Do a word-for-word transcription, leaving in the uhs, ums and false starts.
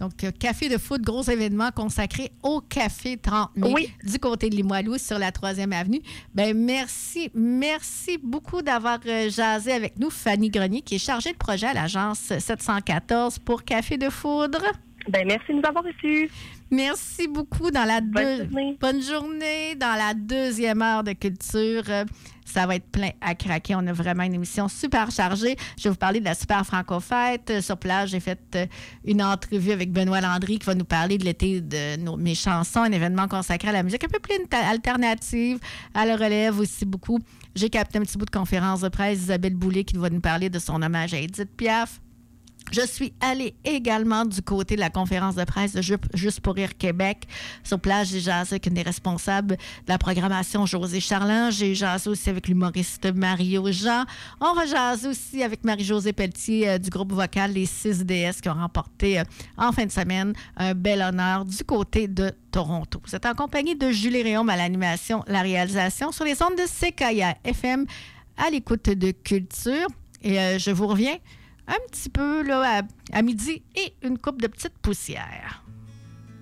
Donc, Café de foot, gros événement consacré au Café trente mai Oui. du côté de Limoilou sur la troisième avenue. Ben merci, merci beaucoup d'avoir euh, jasé avec nous, Fanny Grenier, qui est chargée de projet à l'agence sept cent quatorze pour Café de foudre. Ben merci de nous avoir reçus. Merci beaucoup. Dans la Bonne deux... journée. Bonne journée. Dans la deuxième heure de culture, euh, ça va être plein à craquer. On a vraiment une émission super chargée. Je vais vous parler de la Super Franco-Fête. Euh, Sur place, j'ai fait euh, une entrevue avec Benoît Landry qui va nous parler de l'été de nos, mes chansons, un événement consacré à la musique un peu plus alternative, à la relève aussi beaucoup. J'ai capté un petit bout de conférence de presse d'Isabelle Boulay qui va nous parler de son hommage à Édith Piaf. Je suis allée également du côté de la conférence de presse de Juste pour rire Québec. Sur place, j'ai jasé avec une des responsables de la programmation, José Charland. J'ai jasé aussi avec l'humoriste Mario Jean. On va jaser aussi avec Marie-Josée Pelletier euh, du groupe vocal Les six D S qui ont remporté euh, en fin de semaine un bel honneur du côté de Toronto. Vous êtes en compagnie de Julie Réaume à l'animation, la réalisation sur les ondes de C K I A F M à l'écoute de Culture. Et euh, je vous reviens un petit peu là, à, à midi et une coupe de petites poussières.